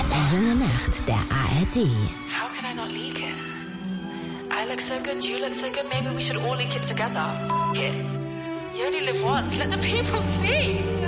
Junge Nacht der ARD. How could I not leak it? I look so good, you look so good, maybe we should all leak it together. F*** it. You only live once, let the people see.